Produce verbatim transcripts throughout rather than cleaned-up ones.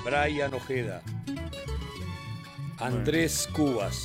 Brian Ojeda, Andrés Cubas,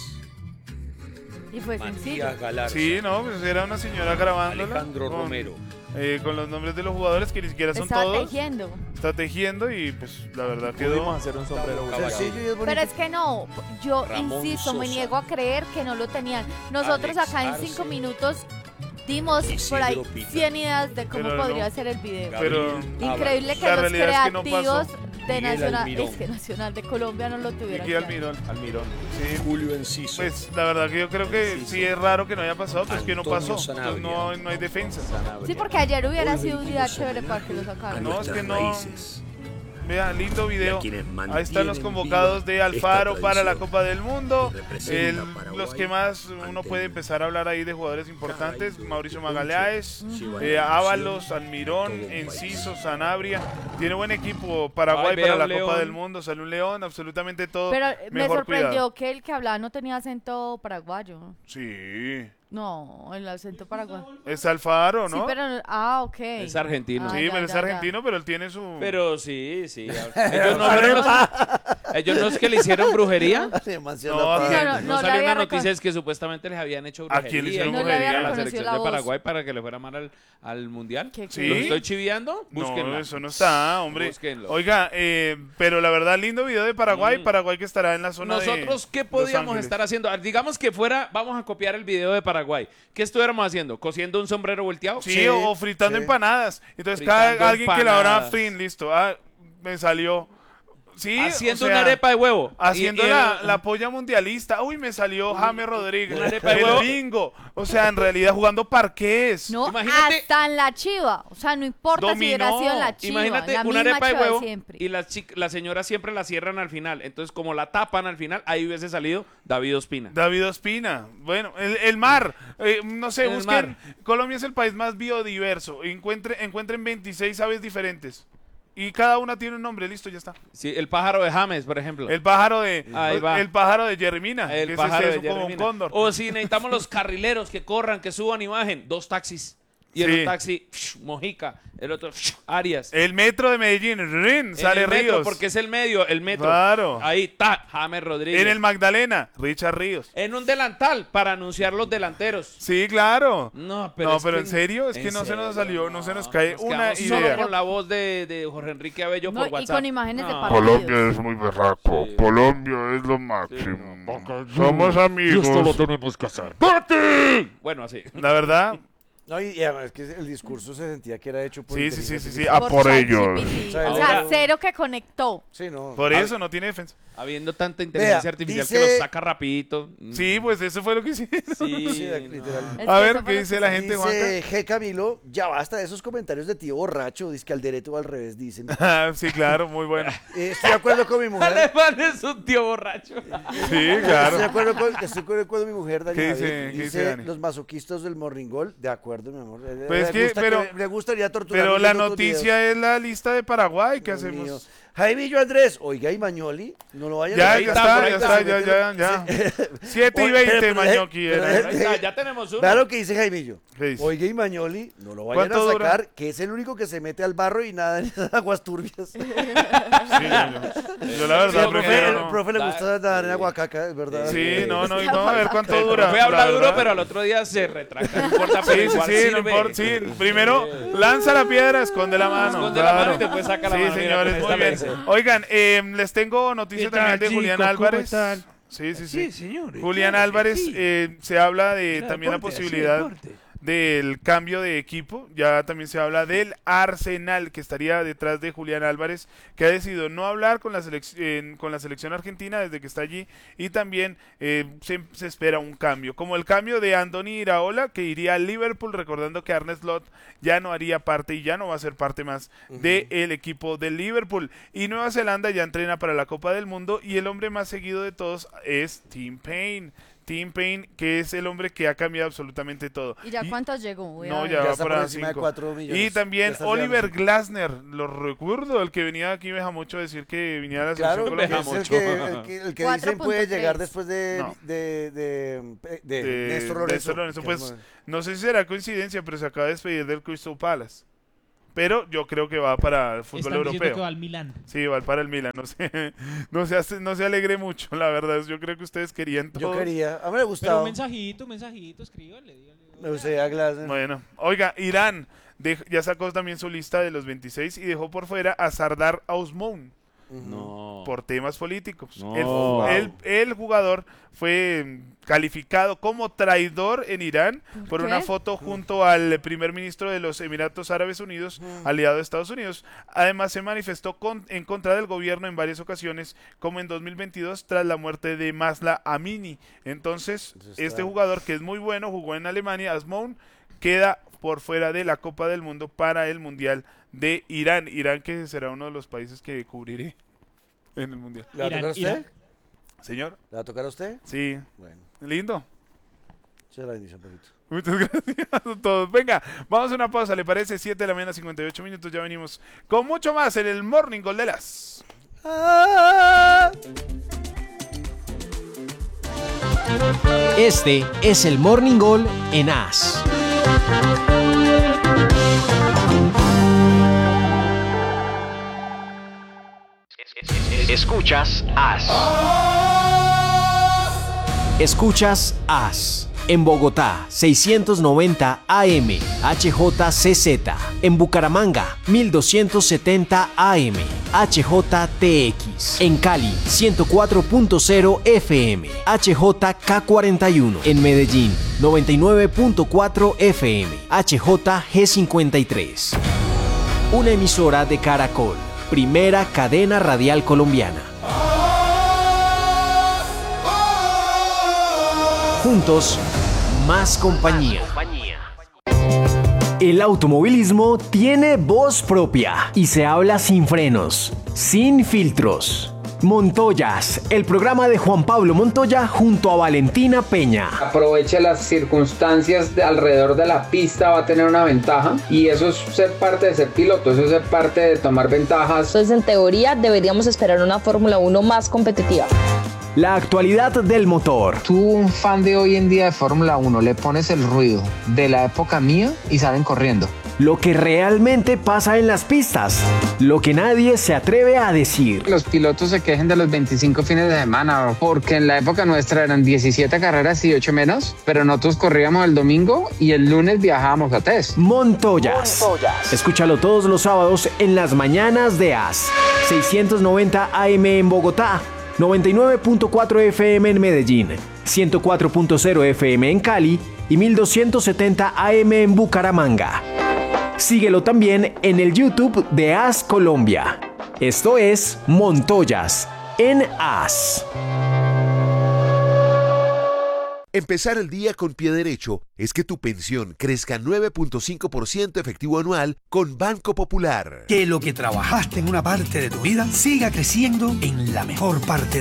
Y fue sencillo. Matías Galarza, Sí, no, pues era una señora grabándola. Alejandro con, Romero. eh, con los nombres de los jugadores que ni siquiera son Estaba todos. tejiendo. Está tejiendo y pues la verdad quedó. Pudimos hacer un sombrero Caballo. sencillo y es bonito. Pero es que no, yo Ramón insisto, me Sosa. niego a creer que no lo tenían. Nosotros Alex acá en Arce. cinco minutos dimos Isidro por ahí Pita. cien ideas de cómo Pero podría no. ser el video. Pero- Gabriel Increíble Ábalos, que La los realidad es que no creativos pasó. de Miguel Nacional, Almirón. es que Nacional de Colombia no lo tuvieron. Miguel Almirón. Almirón. Sí. Julio Enciso, Pues la verdad que yo creo que Enciso. sí es raro que no haya pasado, pues que no Antonio pasó. Entonces Sanabria. no, no hay defensa. Sí, porque ayer hubiera Hoy sido un día rendimos chévere para que lo homenaje sacaran. a No, es nuestras que no. raíces. Vean, lindo video. Y a quienes Ahí están los mantienen convocados viva de Alfaro esta para la tradición Copa del Mundo. que representa El- a Paraguay los que más ante uno el puede empezar a hablar ahí de jugadores importantes: Cada Mauricio ídolo de Magallanes, Poncho, eh, lleva la Ábalos, ilusión Almirón, de todo un Enciso, país. Sanabria. Tiene buen equipo Paraguay Ay, vea para la un Copa león. del Mundo. Sale un león, absolutamente todo. Pero me mejor sorprendió cuidado. que el que hablaba no tenía acento paraguayo. Sí, No, el acento paraguayo. es Alfaro, ¿no? Sí, pero. Ah, ok. Es argentino. Ah, Sí, ya, pero es ya, ya. argentino, pero él tiene su. Pero sí, sí. Ellos no, ellos no- ellos no es que le hicieron brujería. Demasiado No, la aquí- paja. no, no, No, no le salió había una reco- noticia es que supuestamente les habían hecho ¿A brujería. quién le hicieron No le había brujería? a la reconocido selección la de voz. Paraguay para que le fuera mal al, al mundial. ¿Qué- Sí. ¿Los estoy chiviando? No, Búsquenla. eso no está, hombre. Búsquenlo. Oiga, eh, pero la verdad, lindo video de Paraguay. Mm. Paraguay que estará en la zona de Nosotros, ¿qué Los podíamos Ángeles. estar haciendo? Ah, digamos que fuera, vamos a copiar el video de Paraguay. ¿Qué estuviéramos haciendo? ¿Cosiendo un sombrero volteado? Sí, Sí, o, o fritando sí. empanadas. Entonces, Fritando cada alguien que la habrá empanadas. fin, listo. Ah, me salió. Sí, Haciendo o sea, una arepa de huevo. Haciendo Y- y la, el- la polla mundialista. Uy, me salió James Rodríguez. una arepa de el huevo. bingo. O sea, en realidad jugando parqués. No, Imagínate- hasta en la chiva. O sea, no importa si hubiera Dominó. sido en la chiva. Imagínate la una misma arepa de chiva huevo siempre. y las chi- las señoras siempre la cierran al final. Entonces, como la tapan al final, ahí hubiese salido David Ospina. David Ospina. Bueno, el, el mar. Eh, no sé, El busquen. mar. Colombia es el país más biodiverso. Encuentre, encuentren veintiséis aves diferentes. Y cada una tiene un nombre. Listo, ya está. Sí, el pájaro de James, por ejemplo. El pájaro de Ahí va. el pájaro de Jeremina, El que pájaro ese es de eso como un Jeremina. cóndor. O si necesitamos los carrileros que corran, que suban imagen. Dos taxis. Y en Sí. un taxi, Mojica. El otro, Arias. El metro de Medellín, rin, En sale el metro, Ríos. porque es el medio, el metro. Claro. Ahí está, James Rodríguez. En el Magdalena, Richard Ríos. En un delantal para anunciar los delanteros. Sí, claro. No, pero, no, es pero que- en serio, es que no se nos serio, salió, no, se nos cae Nos una quedamos solo idea. con la voz de, de Jorge Enrique Abello No, por y WhatsApp. con imágenes de No. partidos. Colombia es muy berraco. Sí. Colombia es lo máximo. Somos amigos. tenemos que hacer. Bueno, así. La verdad, No, y, y además es que el discurso se sentía que era hecho por sí, sí, sí, sí, sí, inteligencia a Por por ChatGPT. ello. O sea, O sea, ahora- cero que conectó. Sí, no. Por A eso no tiene defensa. Habiendo tanta inteligencia Vea, artificial dice- que los saca rapidito. Mm. Sí, pues eso fue lo que hicieron. Sí, Sí, no. literal. Es A que ver, eso ¿qué fue lo dice que la se- gente, Juanca? Dice G. Camilo, ya basta de esos comentarios de tío borracho, dice que al derecho o al revés, dicen. Ah, sí, claro, muy bueno. Eh, estoy de acuerdo con mi mujer. Alemán es un tío borracho. Sí, Estoy de claro. acuerdo con, estoy de acuerdo con mi mujer, Dani ¿Qué Javier. dice- qué dice Dice Dani? los masoquistas del morringol, de acuerdo, mi amor. Eh, Pues le que- gusta pero- le gustaría torturar. Pero la viendo tus noticia videos. es la lista de Paraguay. ¿Qué Dios mío. hacemos? Jaimillo Andrés, oiga, y Mañoli, no lo vayan Ya, a ahí ya está, está, por ahí ya está, está, ya, ya, ya. siete y Oye, veinte, pero- pero- Mañoqui. pero- era. Ahí está, ya tenemos uno. Vea lo que dice Jaimillo. ¿Qué dice? Oiga, y Mañoli, no lo vayan a ¿Cuánto dura? sacar, que es el único que se mete al barro y nada en esas aguas turbias. Sí, yo, yo la verdad Sí, al profe, prefiero el no. profe le Da- gusta nadar en sí. Aguacaca, es verdad. Sí, no, no, y Ya, vamos a ver cuánto El dura. profe habla la duro, verdad. pero al otro día se retracta. No importa, Sí, pero sí, igual sí, no sirve. importa, sí. Primero lanza la piedra, esconde la mano. Esconde la claro. mano y después saca la Sí, mano. Mira, señores, con muy esta bien. vez. Oigan, eh, les tengo noticia ¿Qué también tal, de Julián chicos? ¿Cómo Álvarez. están? Sí, sí, sí. señores. Julián claro que Álvarez, sí. eh, se habla de Claro, también la deporte, así, posibilidad deporte. del cambio de equipo. Ya también se habla del Arsenal, que estaría detrás de Julián Álvarez, que ha decidido no hablar con la, selec- eh, con la selección argentina desde que está allí, y también eh, se, se espera un cambio, como el cambio de Andoni Iraola, que iría al Liverpool, recordando que Arne Slot ya no haría parte y ya no va a ser parte más del equipo del Liverpool. Y Nueva Zelanda ya entrena para la Copa del Mundo, y el hombre más seguido de todos es Tim Payne. Tim Payne, que es el hombre que ha cambiado absolutamente todo. ¿Y ya cuántos llegó? Voy a No, ver. ya, Ya va está por para encima de cinco. cuatro millones. Y Ya también está Oliver llegando. Glasner, lo recuerdo, el que venía aquí me deja mucho decir que viniera a la Claro, selección que es colombiana. el que, el que, el que cuatro dicen puede punto tres. llegar después de, No. de, de, de, de De- Néstor Lorenzo. Néstor Lorenzo, que pues, es- No sé si será coincidencia, pero se acaba de despedir del Crystal Palace. pero yo creo que va para el fútbol Están diciendo europeo. que va al Milán. Sí, va para el Milan, no sé, no se, hace- no se alegre mucho, la verdad, yo creo que ustedes querían todo. Yo quería, a mí me Pero gustaba. un mensajito, un mensajito, escríbale, dígale. Me gustaría Glasner. Bueno, oiga, Irán dej- ya sacó también su lista de los veintiséis y dejó por fuera a Sardar Ousmane No. por temas políticos. No. El, el- el jugador fue mm, calificado como traidor en Irán ¿Por por qué? una foto junto al primer ministro de los Emiratos Árabes Unidos, aliado de Estados Unidos. Además, se manifestó con- en contra del gobierno en varias ocasiones, como en dos mil veintidós tras la muerte de Masla Amini. Entonces, Eso está- este jugador, que es muy bueno, jugó en Alemania, Ousmane, queda por fuera de la Copa del Mundo para el Mundial de Irán. Irán, que será uno de los países que cubriré en el Mundial. ¿Le va a Irán, tocar a usted? Irán. Señor, ¿Le va a tocar a usted? sí, Bueno, lindo. se la bendición, perrito. Muchas gracias a todos. Venga, vamos a una pausa, ¿le parece? siete de la mañana, cincuenta y ocho minutos. Ya venimos con mucho más en el Morning Gol de las. Este es el Morning Gol en As. Escuchas As. Escuchas As. En Bogotá, seiscientos noventa A M, H J C Z. En Bucaramanga, mil doscientos setenta A M, H J T X. En Cali, ciento cuatro punto cero F M, H J K cuarenta y uno. En Medellín, noventa y nueve punto cuatro F M, H J G cincuenta y tres. Una emisora de Caracol, primera cadena radial colombiana. Juntos, más compañía. El automovilismo tiene voz propia y se habla sin frenos, sin filtros. Montoyas, el programa de Juan Pablo Montoya junto a Valentina Peña. Aproveche las circunstancias de alrededor de la pista, va a tener una ventaja y eso es ser parte de ser piloto, eso es ser parte de tomar ventajas. Entonces, en teoría, deberíamos esperar una Fórmula uno más competitiva. La actualidad del motor. Tú, un fan de hoy en día de Fórmula uno, le pones el ruido de la época mía y salen corriendo. Lo que realmente pasa en las pistas. Lo que nadie se atreve a decir. Los pilotos se quejen de los veinticinco fines de semana, porque en la época nuestra eran diecisiete carreras y ocho menos, pero nosotros corríamos el domingo y el lunes viajábamos a test. Montoyas. Montoyas. Escúchalo todos los sábados en las mañanas de As. seiscientos noventa A M en Bogotá, noventa y nueve punto cuatro F M en Medellín, ciento cuatro punto cero F M en Cali y mil doscientos setenta A M en Bucaramanga. Síguelo también en el YouTube de As Colombia. Esto es Montoyas en As. Empezar el día con pie derecho es que tu pensión crezca nueve punto cinco por ciento efectivo anual con Banco Popular. Que lo que trabajaste en una parte de tu vida siga creciendo en la mejor parte